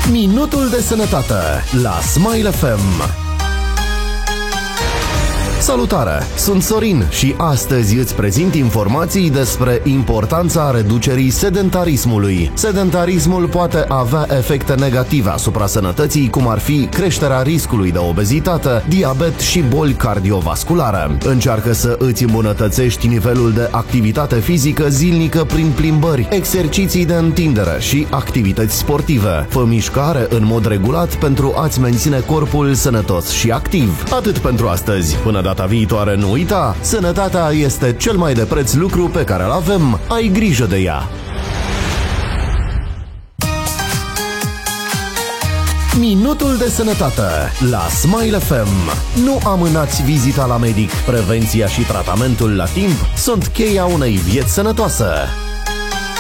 Minutul de sănătate la Smile FM. Salutare! Sunt Sorin și astăzi îți prezint informații despre importanța reducerii sedentarismului. Sedentarismul poate avea efecte negative asupra sănătății, cum ar fi creșterea riscului de obezitate, diabet și boli cardiovasculare. Încearcă să îți îmbunătățești nivelul de activitate fizică zilnică prin plimbări, exerciții de întindere și activități sportive. Fă mișcare în mod regulat pentru a-ți menține corpul sănătos și activ. Atât pentru astăzi. Până data viitoare, nu uita, sănătatea este cel mai de preț lucru pe care îl avem. Ai grijă de ea! Minutul de sănătate la Smile FM. Nu amânați vizita la medic. Prevenția și tratamentul la timp sunt cheia unei vieți sănătoase.